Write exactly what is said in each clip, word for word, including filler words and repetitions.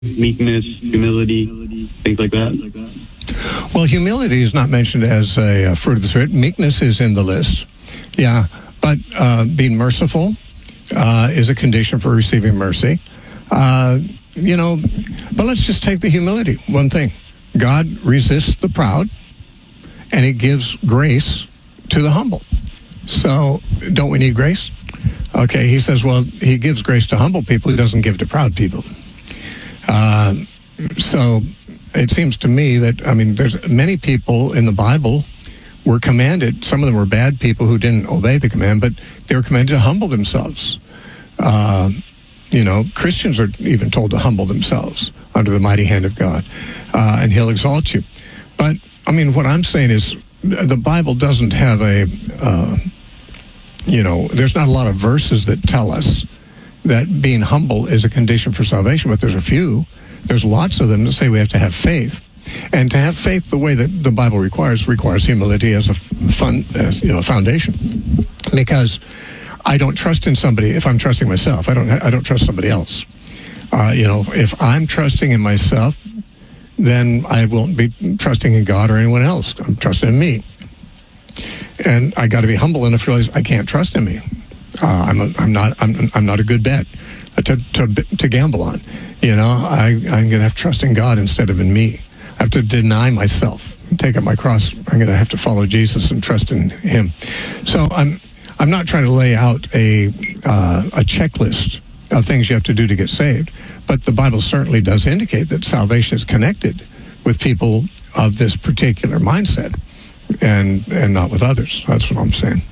meekness, humility, things like that? Well, humility is not mentioned as a uh, fruit of the Spirit. Meekness is in the list. Yeah, but uh, being merciful uh, is a condition for receiving mercy. Uh, you know, but let's just take the humility. One thing, God resists the proud, and he gives grace to the humble. So don't we need grace? Okay, he says, well, he gives grace to humble people. He doesn't give to proud people. Uh, so it seems to me that, I mean, there's many people in the Bible were commanded. Some of them were bad people who didn't obey the command, but they were commanded to humble themselves. Uh, you know, Christians are even told to humble themselves under the mighty hand of God, uh, and he'll exalt you. But, I mean, what I'm saying is the Bible doesn't have a, uh, you know, there's not a lot of verses that tell us that being humble is a condition for salvation, but there's a few. There's lots of them that say we have to have faith. And to have faith the way that the Bible requires, requires humility as a fun, as, you know, foundation. Because I don't trust in somebody if I'm trusting myself. I don't I don't trust somebody else. Uh, you know, if I'm trusting in myself, then I won't be trusting in God or anyone else. I'm trusting in me. And I got to be humble enough to realize I can't trust in me. Uh, I'm a, I'm not I'm I'm not a good bet to to to gamble on. You know, I I'm gonna have to trust in God instead of in me. I have to deny myself, take up my cross. I'm gonna have to follow Jesus and trust in him. So I'm I'm not trying to lay out a uh, a checklist of things you have to do to get saved, but the Bible certainly does indicate that salvation is connected with people of this particular mindset, and and not with others. That's what I'm saying.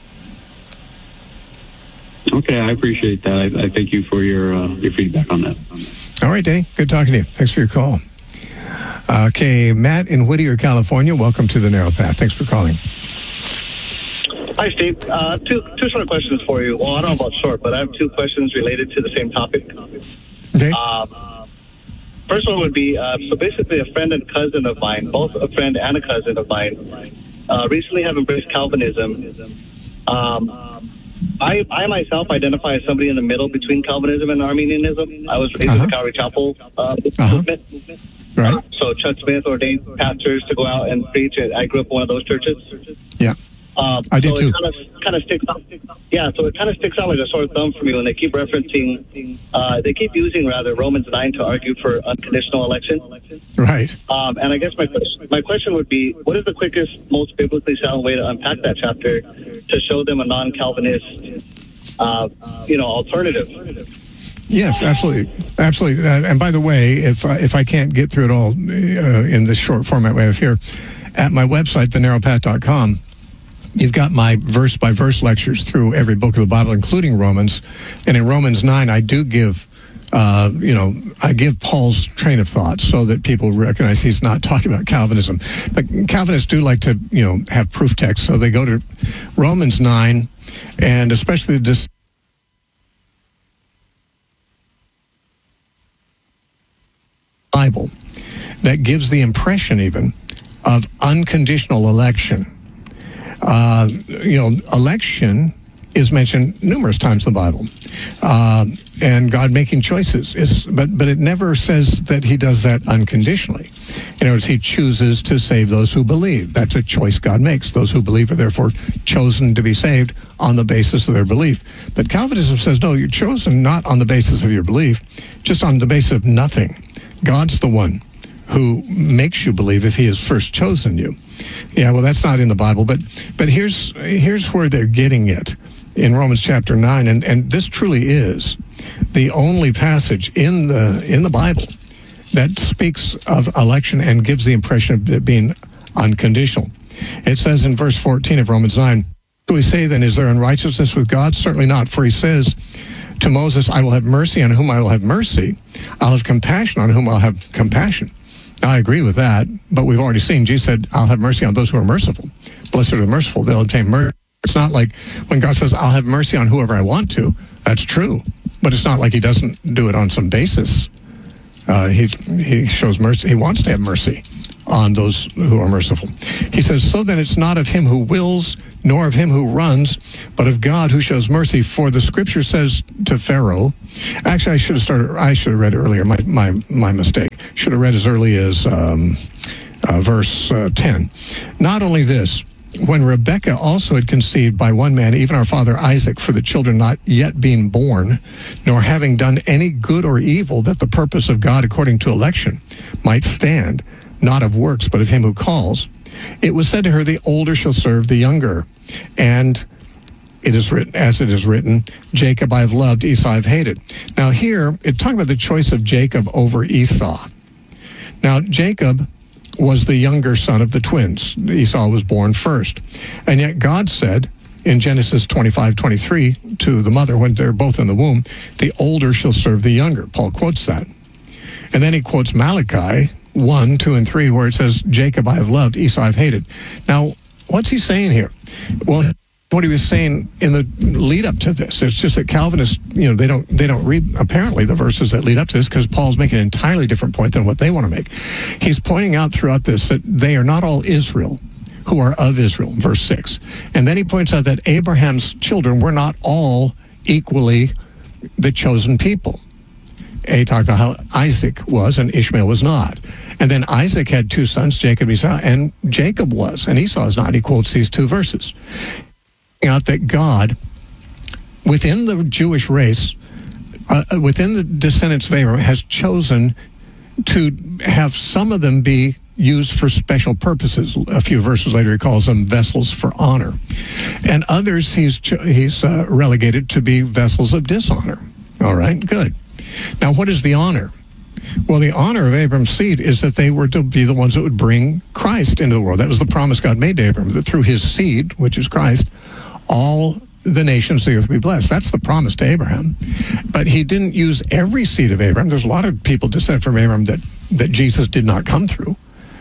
Okay, I appreciate that. I, I thank you for your uh, your feedback on that. All right, Danny. Good talking to you. Thanks for your call. Okay, Matt in Whittier, California. Welcome to the Narrow Path. Thanks for calling. Hi, Steve. Uh, two two short questions for you. Well, I don't know about short, but I have two questions related to the same topic. Okay. Uh, first one would be, uh, so basically a friend and cousin of mine, both a friend and a cousin of mine, uh, recently have embraced Calvinism. Um, I, I myself identify as somebody in the middle between Calvinism and Arminianism. I was raised uh-huh. in the Calvary Chapel uh, uh-huh. movement. Right. Uh, so Chuck Smith ordained pastors to go out and preach. I grew up in one of those churches. Yeah. Um, I did so too. It kind of, kind of sticks out. Yeah, so it kind of sticks out like a sore thumb for me when they keep referencing, uh, they keep using rather Romans nine to argue for unconditional election. Right. Um, and I guess my my question would be, what is the quickest, most biblically sound way to unpack that chapter to show them a non-Calvinist, uh, you know, alternative? Yes, absolutely, absolutely. Uh, and by the way, if I, if I can't get through it all uh, in this short format we have here, at my website, the narrow path dot com, you've got my verse-by-verse lectures through every book of the Bible, including Romans. And in Romans nine, I do give, uh, you know, I give Paul's train of thought so that people recognize he's not talking about Calvinism. But Calvinists do like to, you know, have proof texts. So they go to Romans nine, and especially this Bible that gives the impression even of unconditional election. Uh, you know, election is mentioned numerous times in the Bible, uh, and God making choices is, but but it never says that He does that unconditionally. In other words, He chooses to save those who believe. That's a choice God makes. Those who believe are therefore chosen to be saved on the basis of their belief. But Calvinism says no, you're chosen not on the basis of your belief, just on the basis of nothing. God's the one who makes you believe if He has first chosen you. Yeah, well, that's not in the Bible, but but here's here's where they're getting it in Romans chapter nine, and, and this truly is the only passage in the in the Bible that speaks of election and gives the impression of it being unconditional. It says in verse fourteen of Romans nine, "Do we say then, is there unrighteousness with God? Certainly not, for He says to Moses, I will have mercy on whom I will have mercy. I'll have compassion on whom I'll have compassion." I agree with that, but we've already seen Jesus said, I'll have mercy on those who are merciful. Blessed are the merciful, they'll obtain mercy. It's not like when God says, I'll have mercy on whoever I want to. That's true, but it's not like He doesn't do it on some basis. Uh, he, he shows mercy. He wants to have mercy on those who are merciful. He says, so then it's not of him who wills, nor of him who runs, but of God who shows mercy. For the scripture says to Pharaoh, actually I should have started, I should have read earlier, my my, my mistake. Should have read as early as um, uh, verse uh, ten. Not only this, when Rebekah also had conceived by one man, even our father Isaac, for the children not yet being born, nor having done any good or evil, that the purpose of God according to election might stand, not of works, but of him who calls, it was said to her, the older shall serve the younger. And it is written, as it is written, Jacob I have loved, Esau I have hated. Now here, it's talking about the choice of Jacob over Esau. Now, Jacob was the younger son of the twins. Esau was born first. And yet God said in Genesis twenty-five twenty-three to the mother, when they're both in the womb, the older shall serve the younger. Paul quotes that. And then he quotes Malachi one, two, and three, where it says, Jacob I have loved, Esau I have hated. Now, what's he saying here? Well, what he was saying in the lead up to this, it's just that Calvinists, you know, they don't they don't read apparently the verses that lead up to this, because Paul's making an entirely different point than what they want to make. He's pointing out throughout this that they are not all Israel who are of Israel, verse six. And then he points out that Abraham's children were not all equally the chosen people. He talked about how Isaac was and Ishmael was not. And then Isaac had two sons, Jacob and Esau, and Jacob was, and Esau is not. He quotes these two verses. Out that God, within the Jewish race, uh, within the descendants of Abraham, has chosen to have some of them be used for special purposes. A few verses later, he calls them vessels for honor. And others he's, he's uh, relegated to be vessels of dishonor. All right, good. Now, what is the honor? Well, the honor of Abraham's seed is that they were to be the ones that would bring Christ into the world. That was the promise God made to Abraham, that through his seed, which is Christ, all the nations of the earth will be blessed. That's the promise to Abraham. But he didn't use every seed of Abraham. There's a lot of people descended from Abraham that, that Jesus did not come through.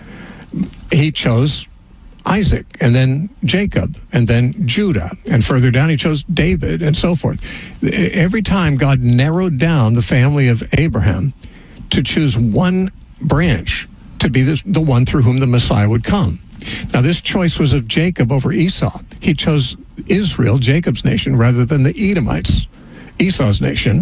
He chose Isaac, and then Jacob, and then Judah. And further down, he chose David, and so forth. Every time God narrowed down the family of Abraham to choose one branch to be this, the one through whom the Messiah would come. Now, this choice was of Jacob over Esau. He chose Israel, Jacob's nation, rather than the Edomites, Esau's nation.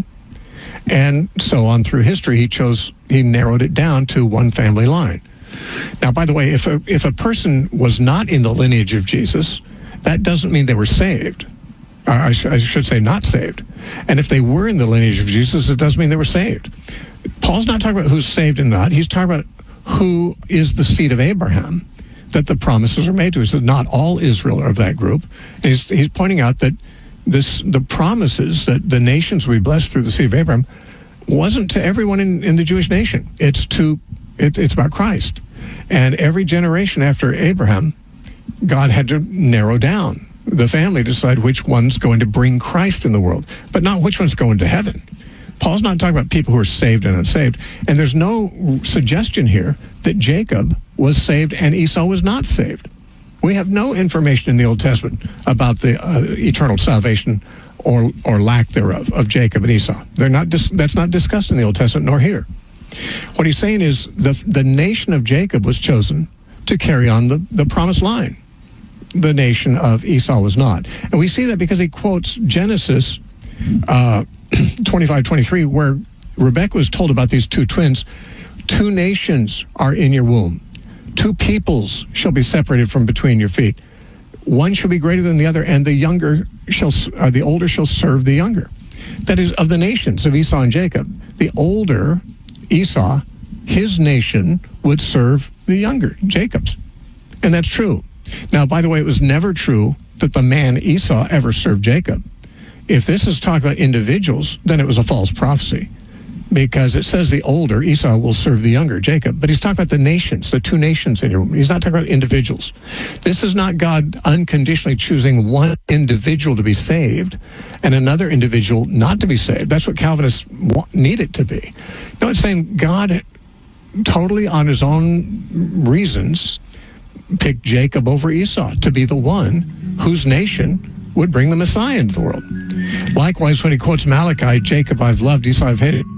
And so on through history, he chose, he narrowed it down to one family line. Now, by the way, if a, if a person was not in the lineage of Jesus, that doesn't mean they were saved. I, sh- I should say not saved. And if they were in the lineage of Jesus, it doesn't mean they were saved. Paul's not talking about who's saved and not. He's talking about who is the seed of Abraham that the promises are made to. He said not all Israel are of that group. And he's, he's pointing out that this the promises that the nations will be blessed through the seed of Abraham wasn't to everyone in, in the Jewish nation. It's to it, it's about Christ. And every generation after Abraham, God had to narrow down the family to decide which one's going to bring Christ in the world, but not which one's going to heaven. Paul's not talking about people who are saved and unsaved. And there's no suggestion here that Jacob was saved and Esau was not saved. We have no information in the Old Testament about the uh, eternal salvation or or lack thereof of Jacob and Esau. They're not dis- that's not discussed in the Old Testament nor here. What he's saying is the the nation of Jacob was chosen to carry on the, the promised line. The nation of Esau was not. And we see that because he quotes Genesis uh, twenty-five twenty-three, where Rebekah was told about these two twins. Two nations are in your womb. Two peoples shall be separated from between your feet. One shall be greater than the other, and the younger shall, uh, the older shall serve the younger. That is, of the nations of Esau and Jacob, the older Esau, his nation would serve the younger, Jacob's. And that's true. Now, by the way, it was never true that the man Esau ever served Jacob. If this is talking about individuals, then it was a false prophecy, because it says the older Esau will serve the younger Jacob. But he's talking about the nations, the two nations in your womb. He's not talking about individuals. This is not God unconditionally choosing one individual to be saved and another individual not to be saved. That's what Calvinists want, need it to be. No, it's saying God totally on his own reasons picked Jacob over Esau to be the one whose nation would bring the Messiah into the world. Likewise, when he quotes Malachi, Jacob I've loved, Esau I've hated.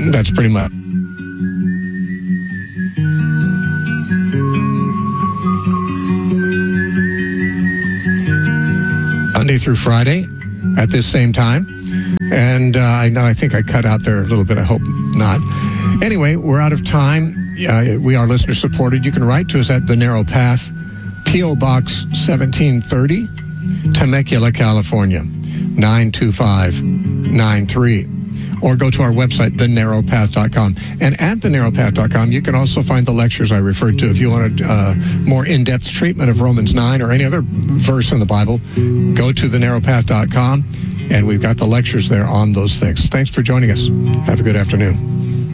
That's pretty much. Monday through Friday at this same time. And uh, I know, I think I cut out there a little bit. I hope not. Anyway, we're out of time. Uh, we are listener supported. You can write to us at The Narrow Path, P O Box seventeen thirty, Temecula, California, nine two five nine three. Or go to our website, the narrow path dot com. And at the narrow path dot com, you can also find the lectures I referred to. If you want a uh, more in-depth treatment of Romans nine or any other verse in the Bible, go to the narrow path dot com, and we've got the lectures there on those things. Thanks for joining us. Have a good afternoon.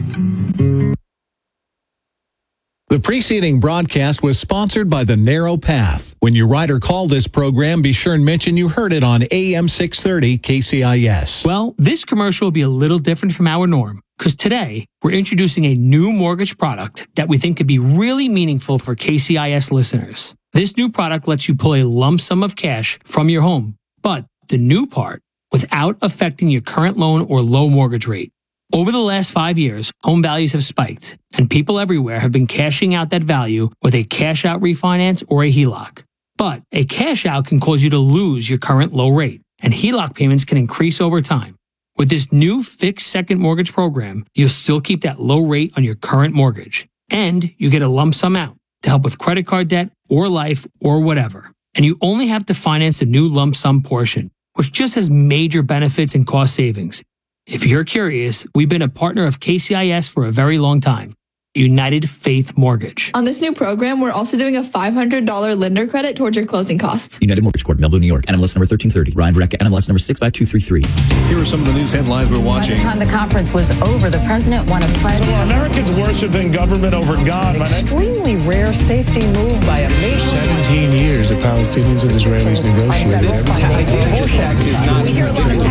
The preceding broadcast was sponsored by The Narrow Path. When you write or call this program, be sure and mention you heard it on A M six thirty K C I S. Well, this commercial will be a little different from our norm, because today we're introducing a new mortgage product that we think could be really meaningful for K C I S listeners. This new product lets you pull a lump sum of cash from your home, but the new part, without affecting your current loan or low mortgage rate. Over the last five years, home values have spiked, and people everywhere have been cashing out that value with a cash-out refinance or a H E L O C. But a cash-out can cause you to lose your current low rate, and H E L O C payments can increase over time. With this new fixed second mortgage program, you'll still keep that low rate on your current mortgage, and you get a lump sum out to help with credit card debt or life or whatever. And you only have to finance the new lump sum portion, which just has major benefits and cost savings. If you're curious, we've been a partner of K C I S for a very long time. United Faith Mortgage. On this new program, we're also doing a five hundred dollars lender credit towards your closing costs. United Mortgage Corp, Melville, New York. N M L S number thirteen thirty. Ryan Verrecka, N M L S number six five two three three. Here are some of the news headlines we're watching. By the time the conference was over, the president won a pledge. So are Americans worshiping government over God? Extremely rare safety move by a nation. seventeen years the Palestinians and Israelis negotiated. This tax is not... We hear a lot of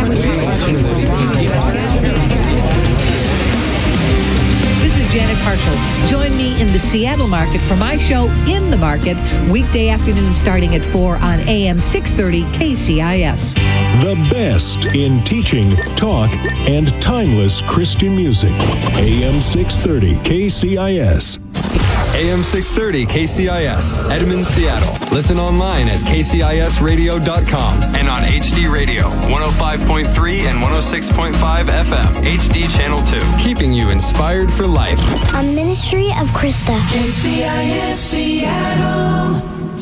This is Janet Parshall. Join me in the Seattle market for my show In the Market, weekday afternoon starting at four on A M six thirty K C I S. The best in teaching, talk, and timeless Christian music. A M six thirty K C I S. A M six thirty K C I S, Edmonds, Seattle. Listen online at k c i s radio dot com and on H D Radio, one oh five point three and one oh six point five F M, H D Channel two. Keeping you inspired for life. A ministry of Krista. K C I S Seattle.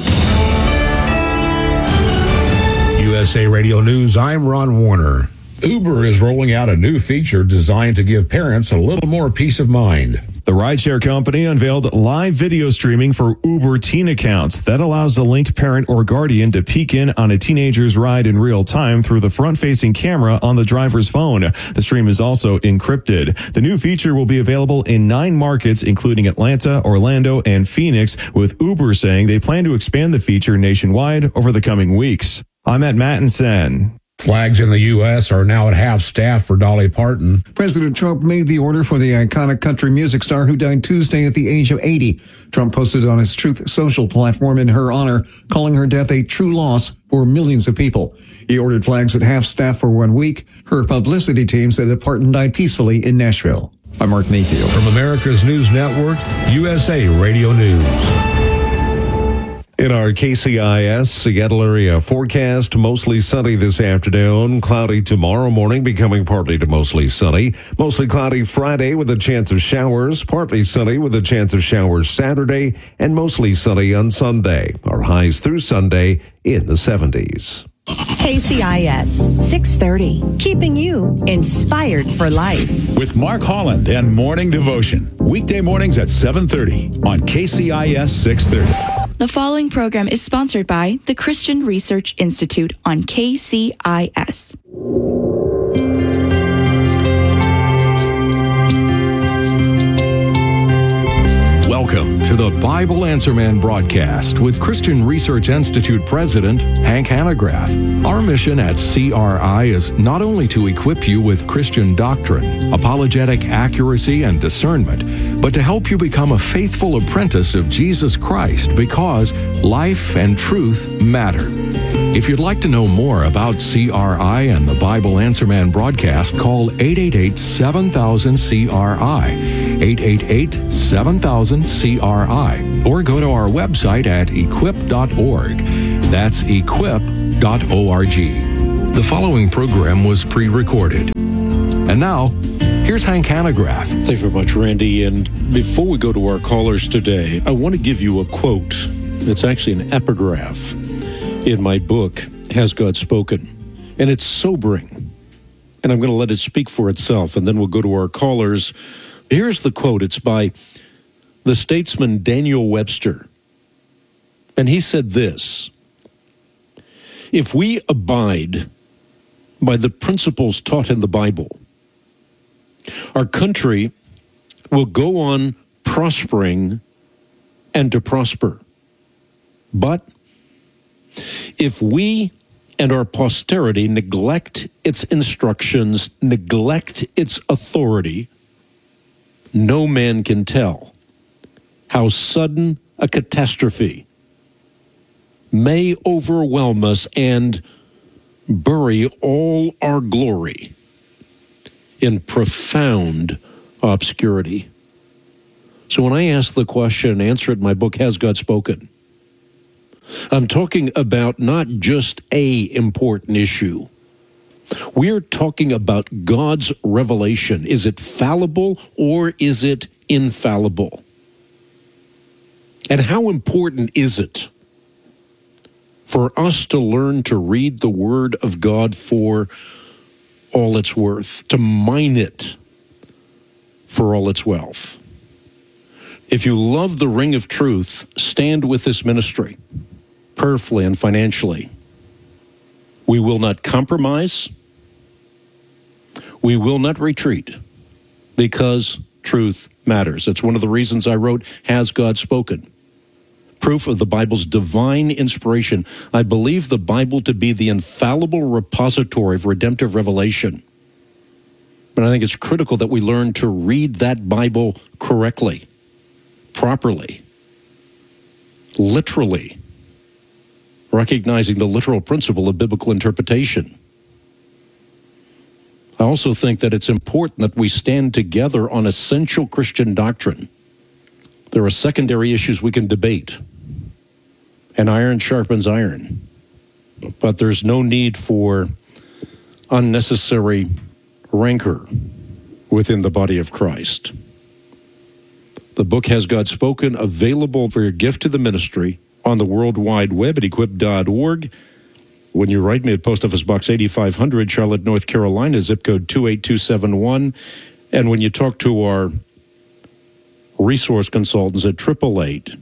U S A Radio News, I'm Ron Warner. Uber is rolling out a new feature designed to give parents a little more peace of mind. The rideshare company unveiled live video streaming for Uber teen accounts that allows a linked parent or guardian to peek in on a teenager's ride in real time through the front-facing camera on the driver's phone. The stream is also encrypted. The new feature will be available in nine markets, including Atlanta, Orlando, and Phoenix, with Uber saying they plan to expand the feature nationwide over the coming weeks. I'm Matt Mattinson. Flags in the U S are now at half staff for Dolly Parton. President Trump made the order for the iconic country music star who died Tuesday at the age of eighty. Trump posted on his Truth Social platform in her honor, calling her death a true loss for millions of people. He ordered flags at half staff for one week. Her publicity team said that Parton died peacefully in Nashville. I'm Mark Mayfield. From America's News Network, U S A Radio News. In our K C I S Seattle area forecast, mostly sunny this afternoon, cloudy tomorrow morning, becoming partly to mostly sunny. Mostly cloudy Friday with a chance of showers, partly sunny with a chance of showers Saturday, and mostly sunny on Sunday. Our highs through Sunday in the seventies. K C I S six thirty, keeping you inspired for life. With Mark Holland and Morning Devotion, weekday mornings at seven thirty on K C I S six thirty. The following program is sponsored by the Christian Research Institute on K C I S. Welcome to the Bible Answer Man broadcast with Christian Research Institute President Hank Hanegraaff. Our mission at C R I is not only to equip you with Christian doctrine, apologetic accuracy, and discernment, but to help you become a faithful apprentice of Jesus Christ because life and truth matter. If you'd like to know more about C R I and the Bible Answer Man broadcast, call eight eight eight, seven thousand, C R I, eight eight eight, seven thousand, C R I, or go to our website at equip dot org. That's equip dot org. The following program was pre-recorded. And now, here's Hank Hanegraaff. Thank you very much, Randy. And before we go to our callers today, I want to give you a quote. It's actually an epigraph in my book, Has God Spoken? And it's sobering. And I'm going to let it speak for itself, and then we'll go to our callers. Here's the quote. It's by the statesman Daniel Webster. And he said this: if we abide by the principles taught in the Bible, our country will go on prospering and to prosper. But if we and our posterity neglect its instructions, neglect its authority, no man can tell how sudden a catastrophe may overwhelm us and bury all our glory in profound obscurity. So when I ask the question and answer it in my book, Has God Spoken?, I'm talking about not just a important issue. We're talking about God's revelation. Is it fallible or is it infallible? And how important is it for us to learn to read the Word of God for all it's worth, to mine it for all its wealth? If you love the Ring of Truth, stand with this ministry, prayerfully and financially. We will not compromise. We will not retreat, because truth matters. That's one of the reasons I wrote Has God Spoken? Proof of the Bible's divine inspiration. I believe the Bible to be the infallible repository of redemptive revelation. But I think it's critical that we learn to read that Bible correctly, properly, literally, recognizing the literal principle of biblical interpretation. I also think that it's important that we stand together on essential Christian doctrine. There are secondary issues we can debate, and iron sharpens iron. But there's no need for unnecessary rancor within the body of Christ. The book Has God Spoken, available for your gift to the ministry on the World Wide Web at equip dot org. When you write me at Post Office Box eighty-five hundred, Charlotte, North Carolina, zip code two eight two seven one. And when you talk to our resource consultants at eight eight eight,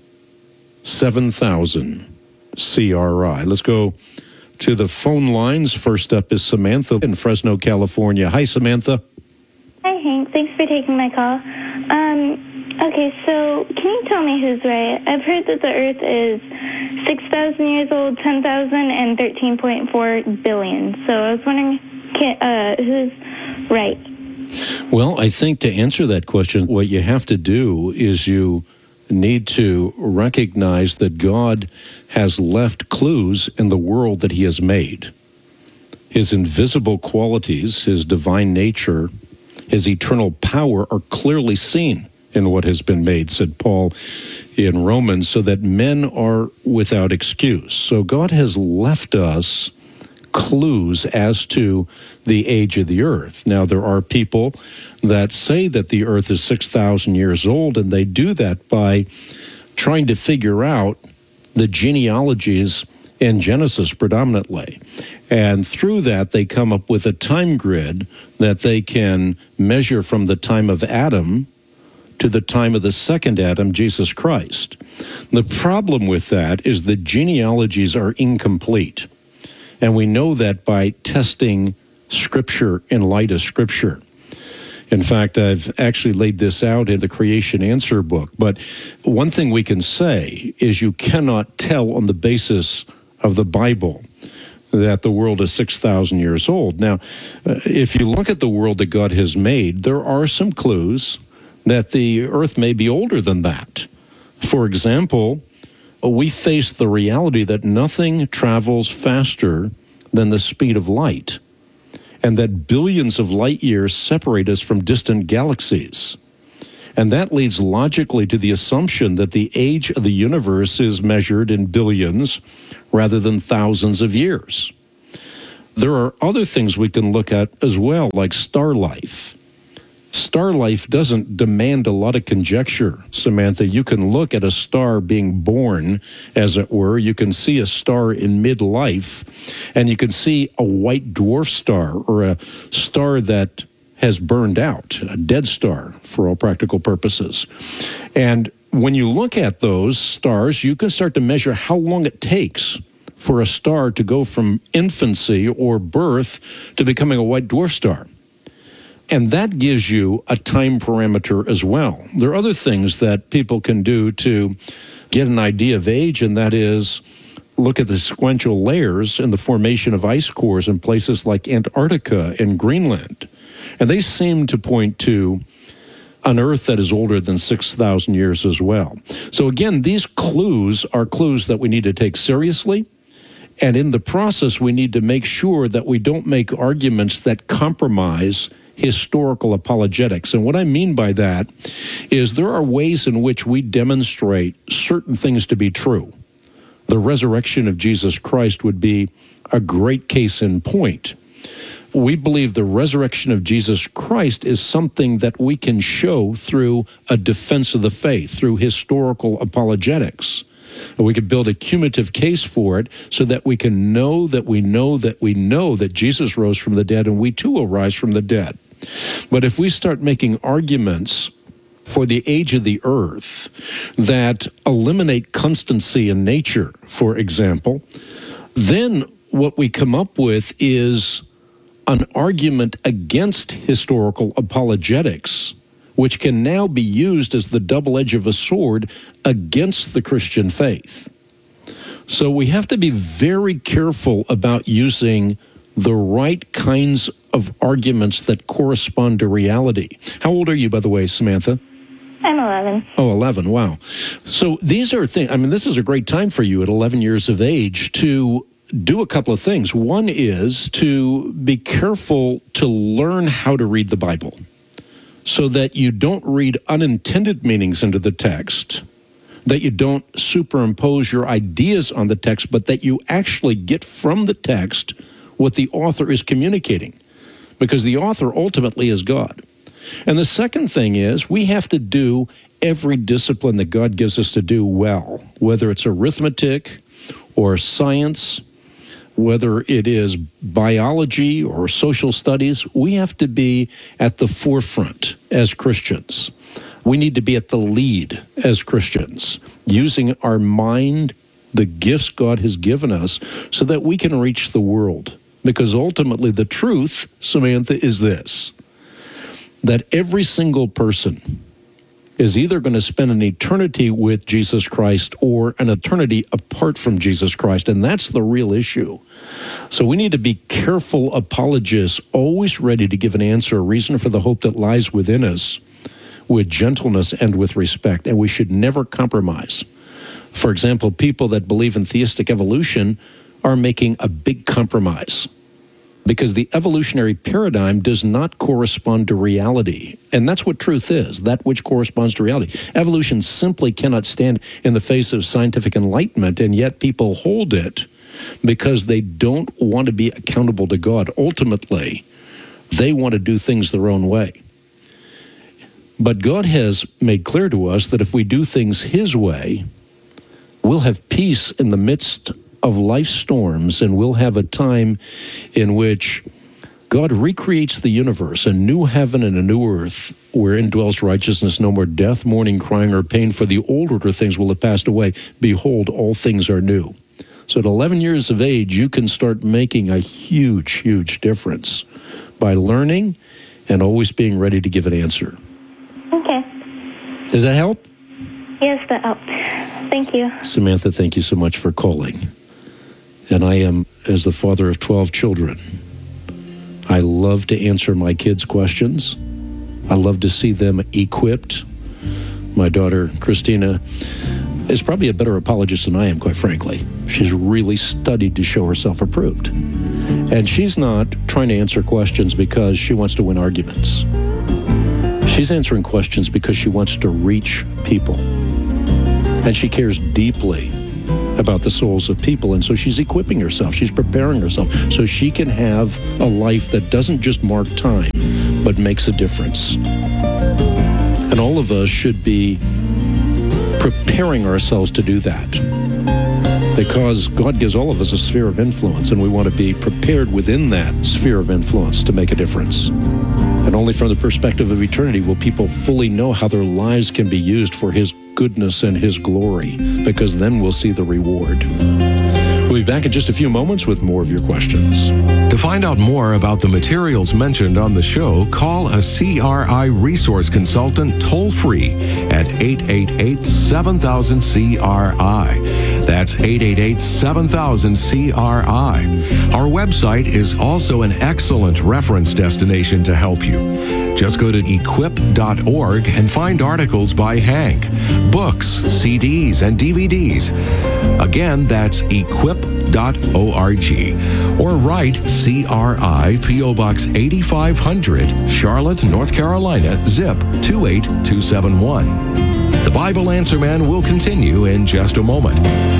seven thousand, C R I. Let's go to the phone lines. First up is Samantha in Fresno, California. Hi, Samantha. Hi, Hank. Thanks for taking my call. Um, okay, so can you tell me who's right? I've heard that the Earth is six thousand years old, ten thousand, and thirteen point four billion. So I was wondering can, uh, who's right? Well, I think to answer that question, what you have to do is you need to recognize that God has left clues in the world that he has made. His invisible qualities, his divine nature, his eternal power are clearly seen in what has been made, said Paul in Romans, so that men are without excuse. So God has left us clues as to the age of the earth. Now, there are people that say that the earth is six thousand years old, and they do that by trying to figure out the genealogies in Genesis predominantly. And through that, they come up with a time grid that they can measure from the time of Adam to the time of the second Adam, Jesus Christ. The problem with that is the genealogies are incomplete. And we know that by testing Scripture in light of Scripture. In fact, I've actually laid this out in the Creation Answer book. But one thing we can say is you cannot tell on the basis of the Bible that the world is six thousand years old. Now, if you look at the world that God has made, there are some clues that the earth may be older than that. For example, we face the reality that nothing travels faster than the speed of light, and that billions of light years separate us from distant galaxies. And that leads logically to the assumption that the age of the universe is measured in billions rather than thousands of years. There are other things we can look at as well, like star life. Star life doesn't demand a lot of conjecture, Samantha. You can look at a star being born, as it were. You can see a star in midlife, and you can see a white dwarf star or a star that has burned out, a dead star for all practical purposes. And when you look at those stars, you can start to measure how long it takes for a star to go from infancy or birth to becoming a white dwarf star. And that gives you a time parameter as well. There are other things that people can do to get an idea of age, and that is look at the sequential layers in the formation of ice cores in places like Antarctica and Greenland. And they seem to point to an Earth that is older than six thousand years as well. So again, these clues are clues that we need to take seriously. And in the process, we need to make sure that we don't make arguments that compromise historical apologetics. And what I mean by that is there are ways in which we demonstrate certain things to be true. The resurrection of Jesus Christ would be a great case in point. We believe the resurrection of Jesus Christ is something that we can show through a defense of the faith, through historical apologetics. And we could build a cumulative case for it so that we can know that we know that we know that Jesus rose from the dead, and we too will rise from the dead. But if we start making arguments for the age of the earth that eliminate constancy in nature, for example, then what we come up with is an argument against historical apologetics, which can now be used as the double edge of a sword against the Christian faith. So we have to be very careful about using the right kinds of arguments that correspond to reality. How old are you, by the way, Samantha? I'm eleven. Oh, eleven, wow. So these are things, I mean, this is a great time for you at eleven years of age to do a couple of things. One is to be careful to learn how to read the Bible so that you don't read unintended meanings into the text, that you don't superimpose your ideas on the text, but that you actually get from the text what the author is communicating, because the author ultimately is God. And the second thing is we have to do every discipline that God gives us to do well, whether it's arithmetic or science, whether it is biology or social studies. We have to be at the forefront as Christians. We need to be at the lead as Christians, using our mind, the gifts God has given us, so that we can reach the world. Because ultimately the truth, Samantha, is this, that every single person is either going to spend an eternity with Jesus Christ or an eternity apart from Jesus Christ, and that's the real issue. So we need to be careful apologists, always ready to give an answer, a reason for the hope that lies within us, with gentleness and with respect, and we should never compromise. For example, people that believe in theistic evolution are making a big compromise because the evolutionary paradigm does not correspond to reality. And that's what truth is, that which corresponds to reality. Evolution simply cannot stand in the face of scientific enlightenment, and yet people hold it because they don't want to be accountable to God. Ultimately, they want to do things their own way. But God has made clear to us that if we do things His way, we'll have peace in the midst of life storms, and we'll have a time in which God recreates the universe, a new heaven and a new earth, wherein dwells righteousness, no more death, mourning, crying, or pain, for the old order things will have passed away. Behold, all things are new. So at eleven years of age, you can start making a huge, huge difference by learning and always being ready to give an answer. Okay. Does that help? Yes, that helped. Thank you. Samantha, thank you so much for calling. And I am, as the father of twelve children, I love to answer my kids' questions. I love to see them equipped. My daughter, Christina, is probably a better apologist than I am, quite frankly. She's really studied to show herself approved. And she's not trying to answer questions because she wants to win arguments. She's answering questions because she wants to reach people. And she cares deeply about the souls of people. And so she's equipping herself. She's preparing herself so she can have a life that doesn't just mark time, but makes a difference. And all of us should be preparing ourselves to do that, because God gives all of us a sphere of influence, and we want to be prepared within that sphere of influence to make a difference. And only from the perspective of eternity will people fully know how their lives can be used for His goodness and His glory, because then we'll see the reward. We'll be back in just a few moments with more of your questions. To find out more about the materials mentioned on the show, call a C R I resource consultant toll-free at eight eight eight, seven thousand, C R I. That's eight eight eight, seven thousand, C R I. Our website is also an excellent reference destination to help you. Just go to equip dot org and find articles by Hank, books, C Ds, and D V Ds. Again, that's equip dot org. Or write C R I, P O Box eighty-five hundred, Charlotte, North Carolina, zip two eight two seven one. The Bible Answer Man will continue in just a moment.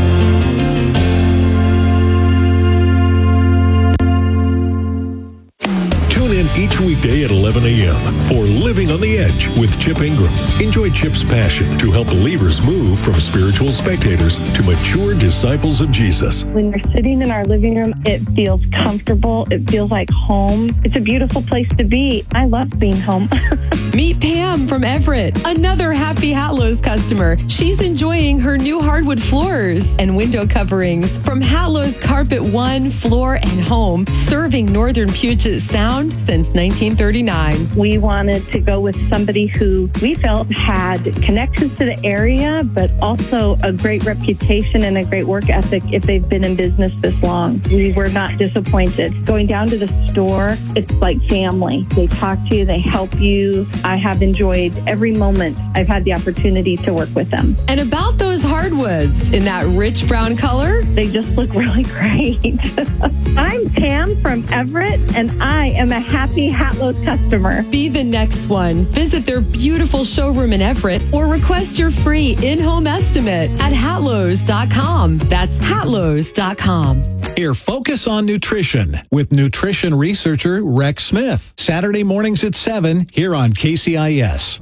Each weekday at eleven a.m. for Living on the Edge with Chip Ingram. Enjoy Chip's passion to help believers move from spiritual spectators to mature disciples of Jesus. When you're sitting in our living room, it feels comfortable. It feels like home. It's a beautiful place to be. I love being home. Meet Pam from Everett, another happy Hatlow's customer. She's enjoying her new hardwood floors and window coverings from Hatlow's Carpet One Floor and Home, serving northern Puget Sound since nineteen thirty-nine. We wanted to go with somebody who we felt had connections to the area, but also a great reputation and a great work ethic if they've been in business this long. We were not disappointed. Going down to the store, it's like family. They talk to you, they help you. I have enjoyed every moment I've had the opportunity to work with them. And about those hardwoods in that rich brown color, they just look really great. I'm Pam from Everett, and I am a happy Hatlow's customer. Be the next one. Visit their beautiful showroom in Everett or request your free in-home estimate at hatlows dot com. That's hatlows dot com. Hear Focus on Nutrition with nutrition researcher Rex Smith. Saturday mornings at seven here on K C I S.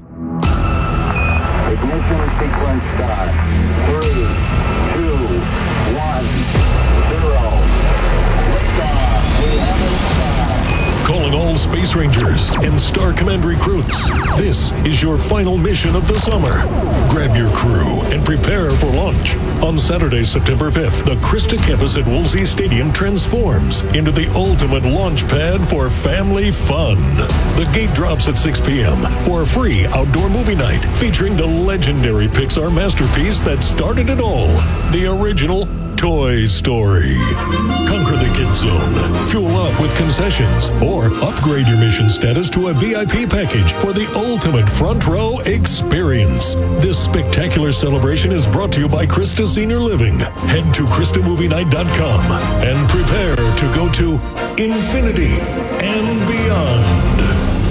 Ignition sequence start. Three, two, one, zero. Liftoff. We have it. Calling all Space Rangers and Star Command recruits. This is your final mission of the summer. Grab your crew and prepare for launch. On Saturday, September fifth, the Krista campus at Woolsey Stadium transforms into the ultimate launch pad for family fun. The gate drops at six p.m. for a free outdoor movie night featuring the legendary Pixar masterpiece that started it all, the original Toy Story. Conquer the Kids Zone, fuel up with concessions, or upgrade your mission status to a V I P package for the ultimate front row experience. This spectacular celebration is brought to you by Krista Senior Living. Head to krista movie night dot com and prepare to go to infinity and beyond.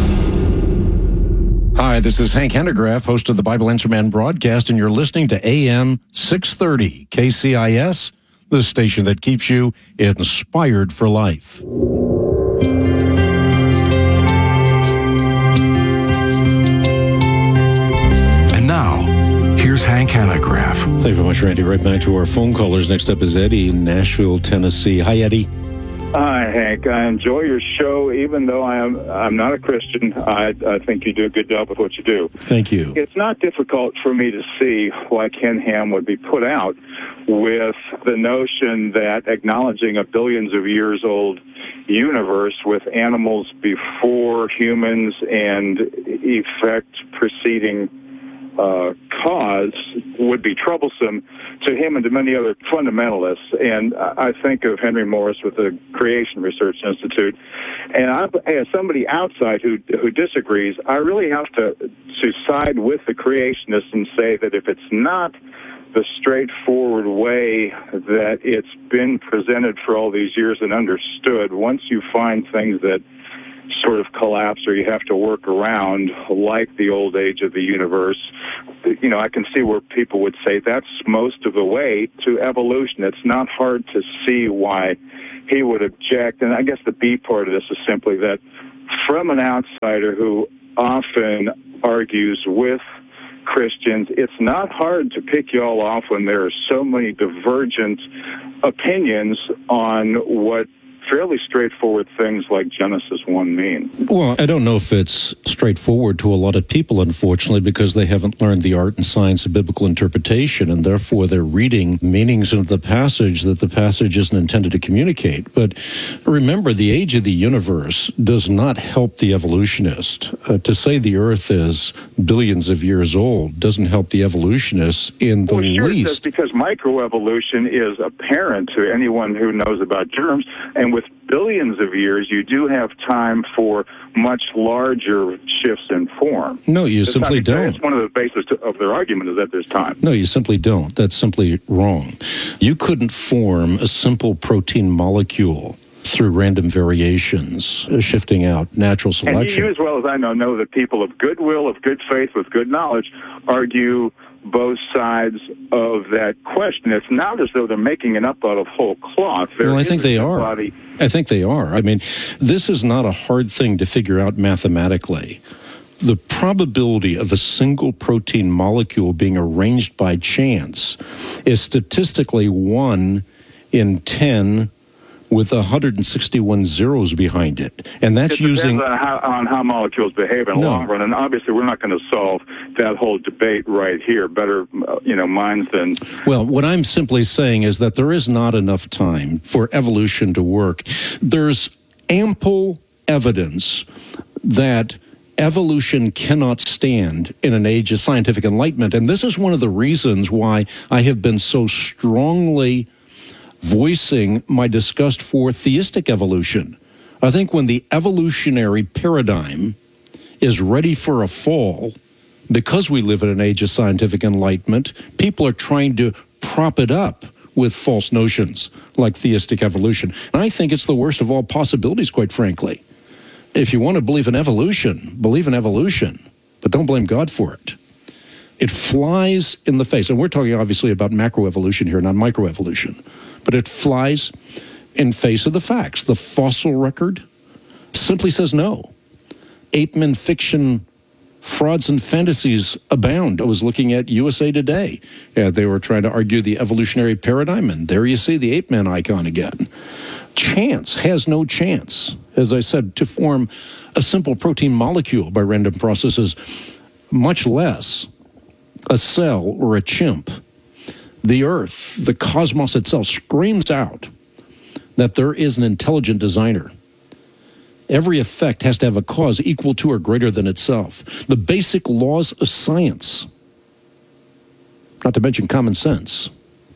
Hi, this is Hank Hanegraaff, host of the Bible Answer Man broadcast, and you're listening to A M six thirty K C I S, the station that keeps you inspired for life. And now, here's Hank Hanegraaff. Thank you very much, Randy. Right back to our phone callers. Next up is Eddie in Nashville, Tennessee. Hi, Eddie. Hi, Hank. I enjoy your show, even though I am, I'm not a Christian. I, I think you do a good job with what you do. Thank you. It's not difficult for me to see why Ken Ham would be put out with the notion that acknowledging a billions of years old universe with animals before humans and effect preceding Uh, cause would be troublesome to him and to many other fundamentalists. And I think of Henry Morris with the Creation Research Institute. And I, as somebody outside who who disagrees, I really have to to side with the creationists and say that if it's not the straightforward way that it's been presented for all these years and understood. Once you find things that sort of collapse or you have to work around, like the old age of the universe, you know, I can see where people would say that's most of the way to evolution. It's not hard to see why he would object. And I guess the B part of this is simply that from an outsider who often argues with Christians, it's not hard to pick you all off when there are so many divergent opinions on what fairly straightforward things like Genesis one mean. Well, I don't know if it's straightforward to a lot of people, unfortunately, because they haven't learned the art and science of biblical interpretation, and therefore they're reading meanings into the passage that the passage isn't intended to communicate. But remember, the age of the universe does not help the evolutionist. Uh, to say the earth is billions of years old doesn't help the evolutionists in the well, sure, least. It does, because microevolution is apparent to anyone who knows about germs, and with billions of years, you do have time for much larger shifts in form. No, you It's simply not, don't. That's one of the bases to, of their argument is that there's time. No, you simply don't. That's simply wrong. You couldn't form a simple protein molecule through random variations, uh, shifting out natural selection. And you, as well as I know, know that people of goodwill, of good faith, with good knowledge, argue both sides of that question. It's not as though they're making it up out of whole cloth. There Well, I is think a they are. body- I think they are. I mean, this is not a hard thing to figure out mathematically. The probability of a single protein molecule being arranged by chance is statistically one in ten with one hundred sixty-one zeros behind it. And that's it depends using... on how, on how molecules behave in the No. long run. And obviously, we're not going to solve that whole debate right here. Better, uh, you know, minds than... Well, what I'm simply saying is that there is not enough time for evolution to work. There's ample evidence that evolution cannot stand in an age of scientific enlightenment. And this is one of the reasons why I have been so strongly voicing my disgust for theistic evolution. I think when the evolutionary paradigm is ready for a fall, because we live in an age of scientific enlightenment, people are trying to prop it up with false notions like theistic evolution. And I think it's the worst of all possibilities, quite frankly. If you want to believe in evolution, believe in evolution, but don't blame God for it. It flies in the face, and we're talking obviously about macroevolution here, not microevolution, but it flies in face of the facts. The fossil record simply says no. Ape-men fiction frauds and fantasies abound. I was looking at U S A Today. Yeah, they were trying to argue the evolutionary paradigm, and there you see the ape-man icon again. Chance has no chance, as I said, to form a simple protein molecule by random processes, much less a cell or a chimp. The earth, the cosmos itself, screams out that there is an intelligent designer. Every effect has to have a cause equal to or greater than itself. The basic laws of science, not to mention common sense,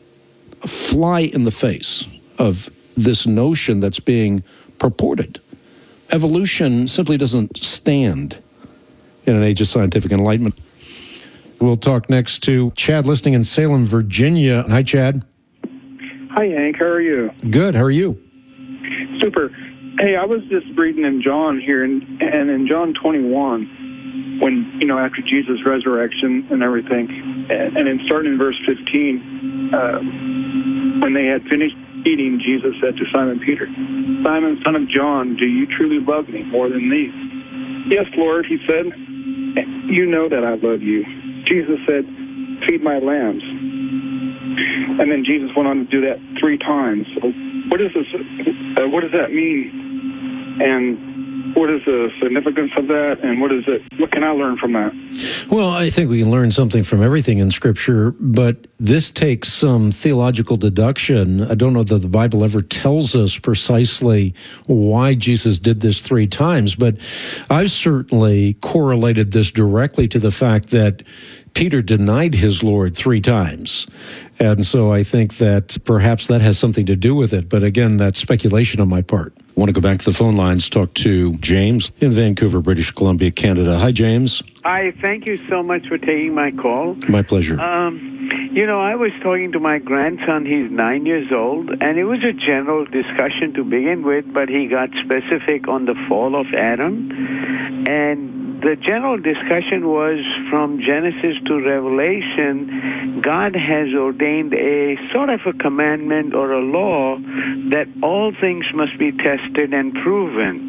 fly in the face of this notion that's being purported. Evolution simply doesn't stand in an age of scientific enlightenment. We'll talk next to Chad listening in Salem, Virginia. Hi, Chad. Hi, Hank. How are you? Good. How are you? Super. Hey, I was just reading in John here, and, and in John twenty-one, when, you know, after Jesus' resurrection and everything, and, and then starting in verse fifteen, uh, when they had finished eating, Jesus said to Simon Peter, Simon, son of John, do you truly love me more than these? Yes, Lord, he said, you know that I love you. Jesus said, feed my lambs. And then Jesus went on to do that three times. So what does this? Uh, what does that mean? And what is the significance of that? And what is it? What can I learn from that? Well, I think we can learn something from everything in Scripture, but this takes some theological deduction. I don't know that the Bible ever tells us precisely why Jesus did this three times, but I've certainly correlated this directly to the fact that Peter denied his Lord three times. And so I think that perhaps that has something to do with it. But again, that's speculation on my part. I want to go back to the phone lines, talk to James in Vancouver, British Columbia, Canada. Hi, James. Hi, thank you so much for taking my call. My pleasure. Um, you know, I was talking to my grandson. He's nine years old, and it was a general discussion to begin with, but he got specific on the fall of Adam. And the general discussion was from Genesis to Revelation, God has ordained a sort of a commandment or a law that all things must be tested and proven.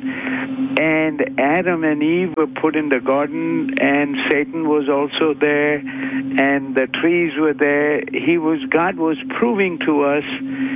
And Adam and Eve were put in the garden, and Satan was also there, and the trees were there. He was, God was proving to us,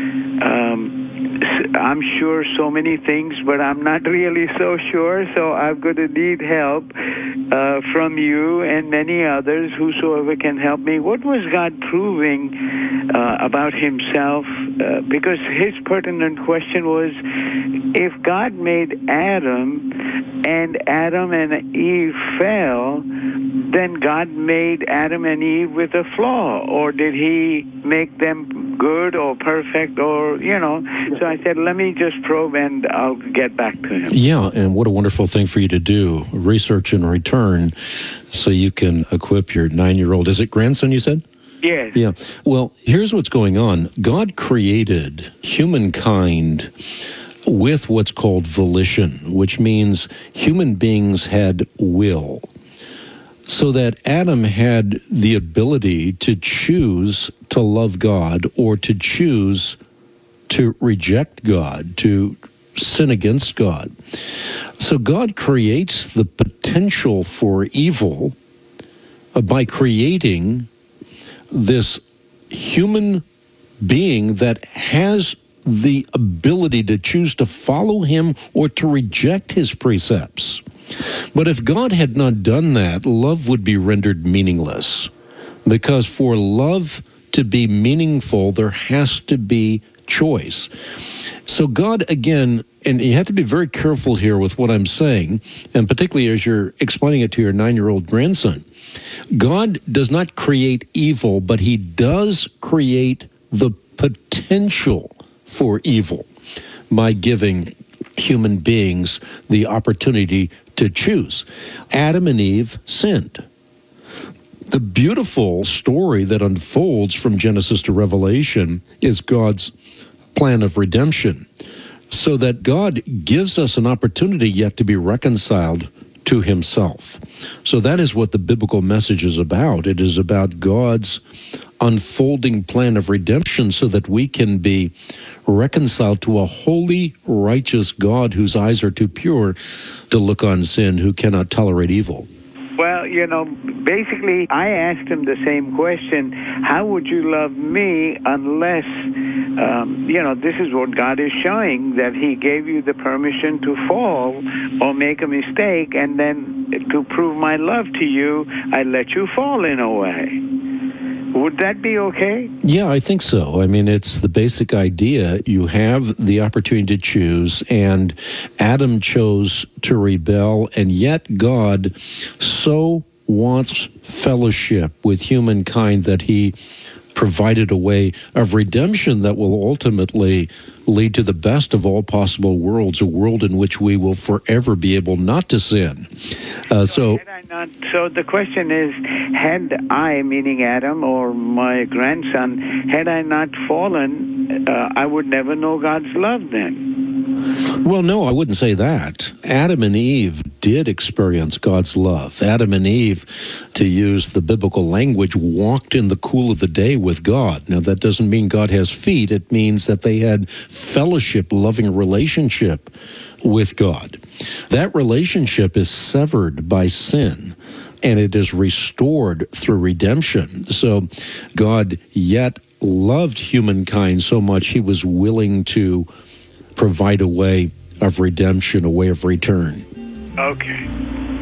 um, I'm sure, so many things, but I'm not really so sure, so I'm going to need help uh, from you and many others, whosoever can help me. What was God proving uh, about himself? Uh, because his pertinent question was, if God made Adam and Adam and Eve fell, then God made Adam and Eve with a flaw, or did he make them good or perfect, or, you know? So I said, let me just probe and I'll get back to him. Yeah, and what a wonderful thing for you to do, research and return, so you can equip your nine-year-old, is it grandson you said? Yes. Yeah. Well, here's what's going on. God created humankind with what's called volition, which means human beings had will, so that Adam had the ability to choose to love God or to choose to reject God, to sin against God. So God creates the potential for evil uh, by creating this human being that has the ability to choose to follow him or to reject his precepts. But if God had not done that, love would be rendered meaningless. Because for love to be meaningful, there has to be choice. So God, again, and you have to be very careful here with what I'm saying, and particularly as you're explaining it to your nine-year-old grandson, God does not create evil, but he does create the potential for evil by giving human beings the opportunity to choose. Adam and Eve sinned. The beautiful story that unfolds from Genesis to Revelation is God's plan of redemption, so that God gives us an opportunity yet to be reconciled to himself. So that is what the biblical message is about. It is about God's unfolding plan of redemption so that we can be reconciled to a holy, righteous God whose eyes are too pure to look on sin, who cannot tolerate evil. Well, you know, basically, I asked him the same question. How would you love me unless, um, you know, this is what God is showing, that he gave you the permission to fall or make a mistake, and then to prove my love to you, I let you fall in a way. Would that be okay? Yeah, I think so. I mean, it's the basic idea. You have the opportunity to choose, and Adam chose to rebel, and yet God so wants fellowship with humankind that he provided a way of redemption that will ultimately lead to the best of all possible worlds, a world in which we will forever be able not to sin. Uh, so, had I not, so the question is, had I, meaning Adam or my grandson, had I not fallen, uh, I would never know God's love then. Well, no, I wouldn't say that. Adam and Eve did experience God's love. Adam and Eve, to use the biblical language, walked in the cool of the day with God. Now, that doesn't mean God has feet. It means that they had fellowship, loving relationship with God. That relationship is severed by sin, and it is restored through redemption. So God yet loved humankind so much he was willing to provide a way of redemption, a way of return. Okay.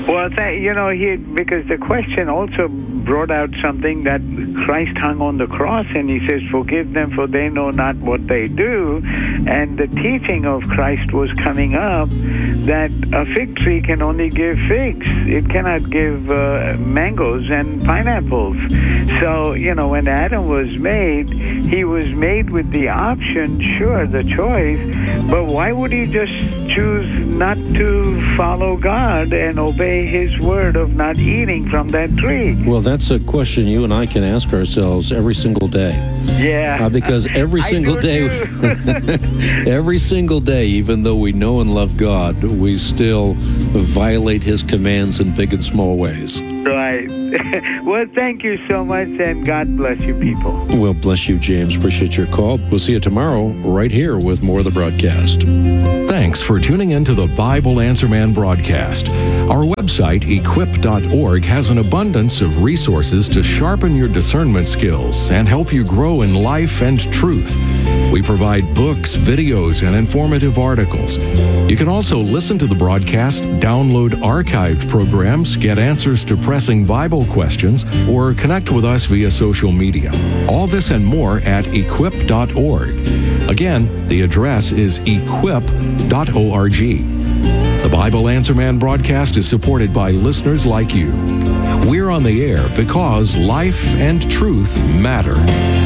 Well, th- you know, he because the question also brought out something that Christ hung on the cross, and he says, "Forgive them, for they know not what they do." And the teaching of Christ was coming up that a fig tree can only give figs; it cannot give uh, mangoes and pineapples. So, you know, when Adam was made, he was made with the option, sure, the choice, but why would he just choose not to follow God and obey His word of not eating from that tree? Well, that's a question you and I can ask ourselves every single day. Yeah. Uh, because every single day, every single day, even though we know and love God, we still violate His commands in big and small ways. Right. Well, thank you so much, and God bless you people. Well, bless you, James. Appreciate your call. We'll see you tomorrow right here with more of the broadcast. Thanks for tuning in to the Bible Answer Man broadcast. Our website, equip dot org, has an abundance of resources to sharpen your discernment skills and help you grow in life and truth. We provide books, videos, and informative articles. You can also listen to the broadcast, download archived programs, get answers to pressing Bible questions, or connect with us via social media. All this and more at equip dot org. Again, the address is equip dot org. The Bible Answer Man broadcast is supported by listeners like you. We're on the air because life and truth matter.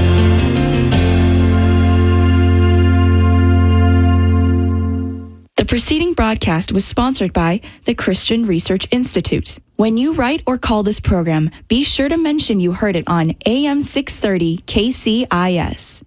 The preceding broadcast was sponsored by the Christian Research Institute. When you write or call this program, be sure to mention you heard it on A M six thirty K C I S.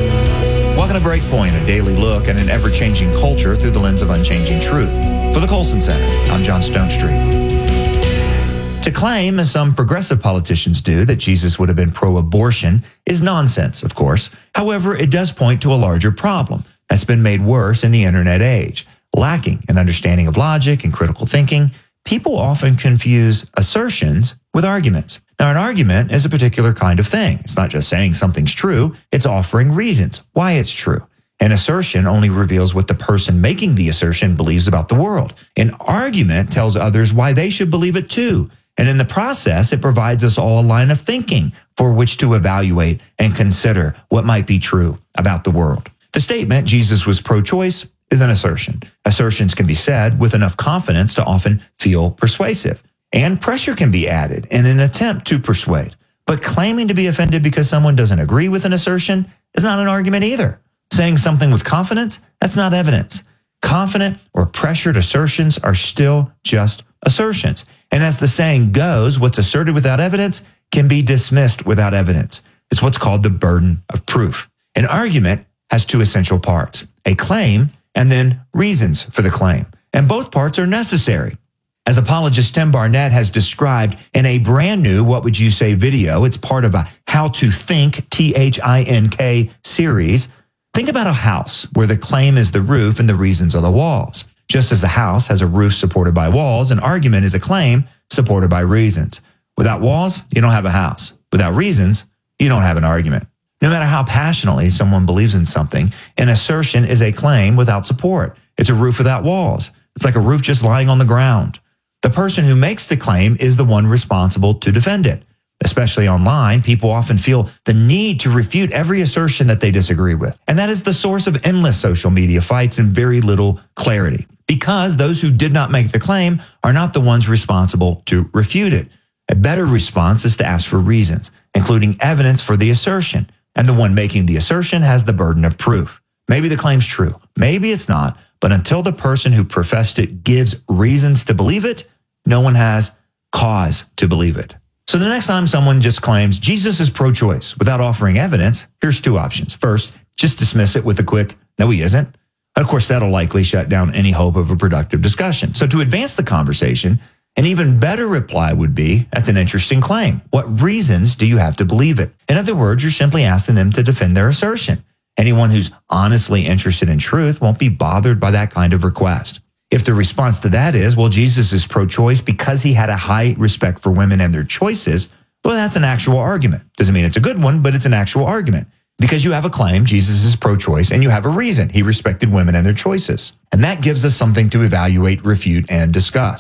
Welcome to Breakpoint, a daily look at an ever-changing culture through the lens of unchanging truth. For the Colson Center, I'm John Stonestreet. To claim, as some progressive politicians do, that Jesus would have been pro-abortion is nonsense, of course. However, it does point to a larger problem that's been made worse in the internet age. Lacking an understanding of logic and critical thinking, people often confuse assertions with arguments. Now, an argument is a particular kind of thing. It's not just saying something's true, it's offering reasons why it's true. An assertion only reveals what the person making the assertion believes about the world. An argument tells others why they should believe it too. And in the process, it provides us all a line of thinking for which to evaluate and consider what might be true about the world. The statement, Jesus was pro-choice, is an assertion. Assertions can be said with enough confidence to often feel persuasive. And pressure can be added in an attempt to persuade. But claiming to be offended because someone doesn't agree with an assertion is not an argument either. Saying something with confidence, that's not evidence. Confident or pressured assertions are still just assertions. And as the saying goes, what's asserted without evidence can be dismissed without evidence. It's what's called the burden of proof. An argument has two essential parts, a claim and then reasons for the claim. And both parts are necessary. As apologist Tim Barnett has described in a brand new What Would You Say video, it's part of a How to Think, T H I N K series. Think about a house where the claim is the roof and the reasons are the walls. Just as a house has a roof supported by walls, an argument is a claim supported by reasons. Without walls, you don't have a house. Without reasons, you don't have an argument. No matter how passionately someone believes in something, an assertion is a claim without support. It's a roof without walls. It's like a roof just lying on the ground. The person who makes the claim is the one responsible to defend it. Especially online, people often feel the need to refute every assertion that they disagree with. And that is the source of endless social media fights and very little clarity. Because those who did not make the claim are not the ones responsible to refute it. A better response is to ask for reasons, including evidence for the assertion. And the one making the assertion has the burden of proof. Maybe the claim's true, maybe it's not, but until the person who professed it gives reasons to believe it, no one has cause to believe it. So the next time someone just claims Jesus is pro-choice without offering evidence, here's two options. First, just dismiss it with a quick, no, he isn't. Of course, that'll likely shut down any hope of a productive discussion. So to advance the conversation, an even better reply would be, that's an interesting claim. What reasons do you have to believe it? In other words, you're simply asking them to defend their assertion. Anyone who's honestly interested in truth won't be bothered by that kind of request. If the response to that is, well, Jesus is pro-choice because he had a high respect for women and their choices, well, that's an actual argument. Doesn't mean it's a good one, but it's an actual argument. Because you have a claim, Jesus is pro-choice, and you have a reason. He respected women and their choices. And that gives us something to evaluate, refute, and discuss.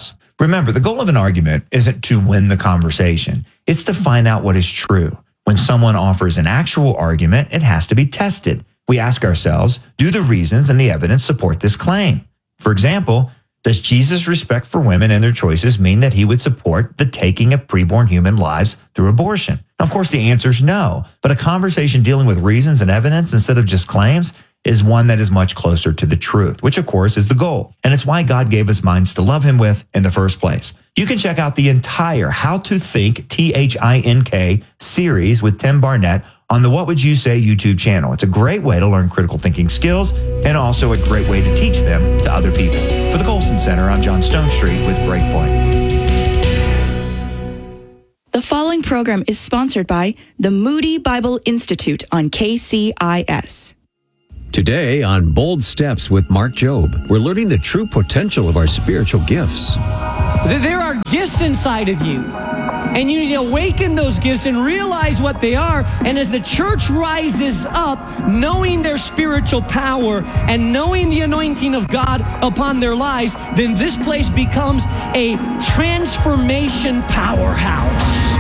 Remember, the goal of an argument isn't to win the conversation. It's to find out what is true. When someone offers an actual argument, it has to be tested. We ask ourselves, do the reasons and the evidence support this claim? For example, does Jesus' respect for women and their choices mean that he would support the taking of preborn human lives through abortion? Of course, the answer is no, but a conversation dealing with reasons and evidence instead of just claims is one that is much closer to the truth, which of course is the goal. And it's why God gave us minds to love him with in the first place. You can check out the entire How to Think, T H I N K series with Tim Barnett on the What Would You Say YouTube channel. It's a great way to learn critical thinking skills and also a great way to teach them to other people. For the Colson Center, I'm John Stone Street with Breakpoint. The following program is sponsored by the Moody Bible Institute on K C I S. Today on Bold Steps with Mark Jobe, we're learning the true potential of our spiritual gifts. There are gifts inside of you, and you need to awaken those gifts and realize what they are. And as the church rises up, knowing their spiritual power and knowing the anointing of God upon their lives, then this place becomes a transformation powerhouse.